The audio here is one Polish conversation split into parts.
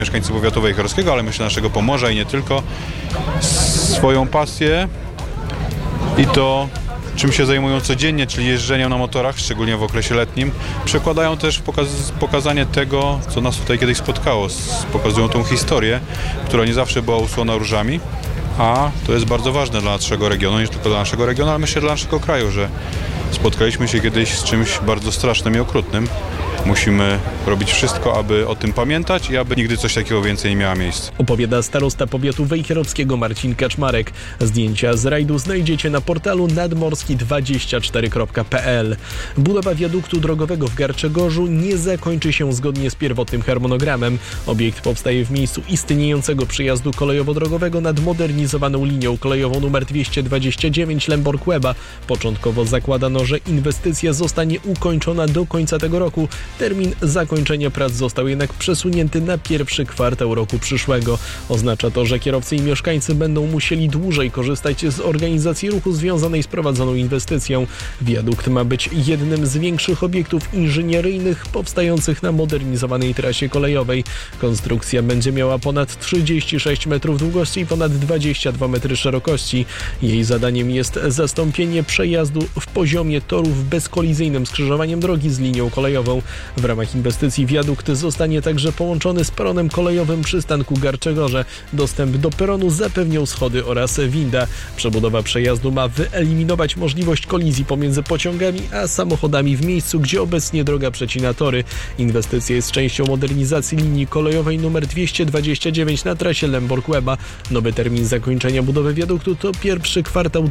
mieszkańców powiatu wejherowskiego, ale myślę naszego Pomorza i nie tylko, swoją pasję i to, czym się zajmują codziennie, czyli jeżdżeniem na motorach, szczególnie w okresie letnim, przekładają też w pokazanie tego, co nas tutaj kiedyś spotkało. Pokazują tą historię, która nie zawsze była usłona różami, a to jest bardzo ważne dla naszego regionu, nie tylko dla naszego regionu, ale myślę dla naszego kraju, że spotkaliśmy się kiedyś z czymś bardzo strasznym i okrutnym. Musimy robić wszystko, aby o tym pamiętać i aby nigdy coś takiego więcej nie miało miejsca. Opowiada starosta powiatu wejherowskiego Marcin Kaczmarek. Zdjęcia z rajdu znajdziecie na portalu nadmorski24.pl. Budowa wiaduktu drogowego w Garczegorzu nie zakończy się zgodnie z pierwotnym harmonogramem. Obiekt powstaje w miejscu istniejącego przejazdu kolejowo-drogowego nad modernizowaną linią kolejową nr 229 Lęborg-Łeba. Początkowo zakładano, że inwestycja zostanie ukończona do końca tego roku. Termin zakończenia prac został jednak przesunięty na pierwszy kwartał roku przyszłego. Oznacza to, że kierowcy i mieszkańcy będą musieli dłużej korzystać z organizacji ruchu związanej z prowadzoną inwestycją. Wiadukt ma być jednym z większych obiektów inżynieryjnych powstających na modernizowanej trasie kolejowej. Konstrukcja będzie miała ponad 36 metrów długości i ponad 22 metry szerokości. Jej zadaniem jest zastąpienie przejazdu w poziomie torów bezkolizyjnym skrzyżowaniem drogi z linią kolejową. W ramach inwestycji wiadukt zostanie także połączony z peronem kolejowym przystanku Garczegorze. Dostęp do peronu zapewnią schody oraz winda. Przebudowa przejazdu ma wyeliminować możliwość kolizji pomiędzy pociągami a samochodami w miejscu, gdzie obecnie droga przecina tory. Inwestycja jest częścią modernizacji linii kolejowej nr 229 na trasie Lęborg-Łeba. Nowy termin zakończenia budowy wiaduktu to pierwszy kwartał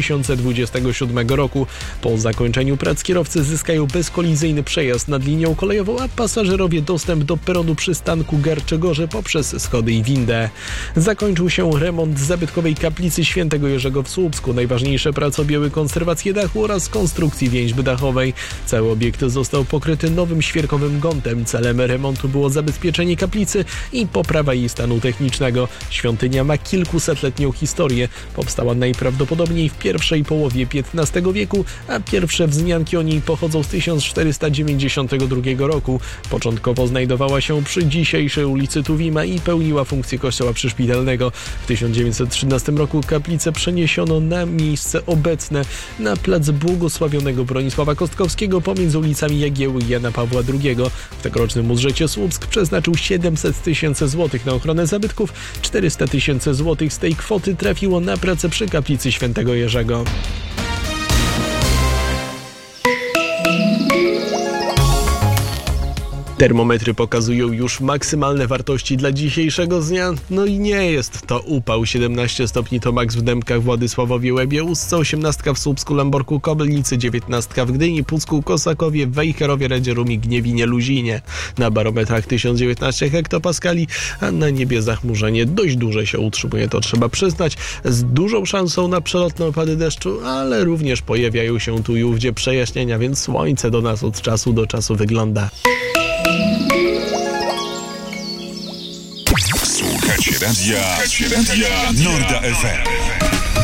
2027 roku. Po zakończeniu prac kierowcy zyskają bezkolizyjny przejazd nad linią kolejową, a pasażerowie dostęp do peronu przystanku Garczegorze poprzez schody i windę. Zakończył się remont zabytkowej kaplicy Świętego Jerzego w Słupsku. Najważniejsze prace objęły konserwację dachu oraz konstrukcji więźby dachowej. Cały obiekt został pokryty nowym świerkowym gątem. Celem remontu było zabezpieczenie kaplicy i poprawa jej stanu technicznego. Świątynia ma kilkusetletnią historię. Powstała najprawdopodobniej w pierwszej połowie XV wieku, a pierwsze wzmianki o niej pochodzą z 1492 roku. Początkowo znajdowała się przy dzisiejszej ulicy Tuwima i pełniła funkcję kościoła przyszpitelnego. W 1913 roku kaplicę przeniesiono na miejsce obecne na plac błogosławionego Bronisława Kostkowskiego pomiędzy ulicami Jagiełły i Jana Pawła II. W tegorocznym budżecie Słupsk przeznaczył 700 000 złotych na ochronę zabytków. 400 000 złotych z tej kwoty trafiło na pracę przy kaplicy Świętego Jerzego. Termometry pokazują już maksymalne wartości dla dzisiejszego dnia. No i nie jest to upał. 17 stopni to maks w Dębkach, Władysławowie, Łebie, Ustce, 18 w Słupsku, Lęborku, Kobylnicy, 19 w Gdyni, Pucku, Kosakowie, Wejherowie, Redzie, Rumie, Gniewinie, Luzinie. Na barometrach 1019 hektopaskali, a na niebie zachmurzenie dość duże się utrzymuje, to trzeba przyznać, z dużą szansą na przelotne opady deszczu, ale również pojawiają się tu i ówdzie przejaśnienia, więc słońce do nas od czasu do czasu wygląda. Słuchacie radia Norda FM.